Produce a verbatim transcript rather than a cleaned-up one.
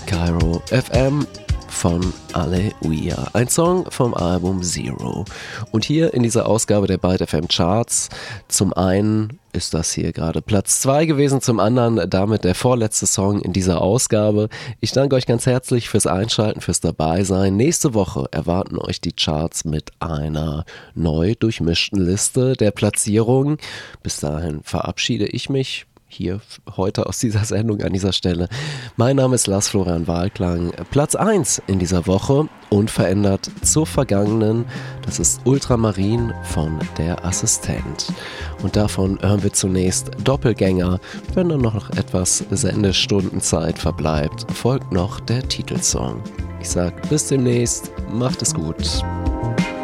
Kairo F M von Aleluia, ein Song vom Album Zero. Und hier in dieser Ausgabe der Byte F M Charts, zum einen ist das hier gerade Platz zwei gewesen, zum anderen damit der vorletzte Song in dieser Ausgabe. Ich danke euch ganz herzlich fürs Einschalten, fürs Dabeisein. Nächste Woche erwarten euch die Charts mit einer neu durchmischten Liste der Platzierungen. Bis dahin verabschiede ich mich hier heute aus dieser Sendung an dieser Stelle. Mein Name ist Lars Florian Wahlklang. Platz eins in dieser Woche, unverändert zur vergangenen. Das ist Ultramarin von Der Assistent. Und davon hören wir zunächst Doppelgänger. Wenn dann noch etwas Sendestundenzeit verbleibt, folgt noch der Titelsong. Ich sag bis demnächst, macht es gut.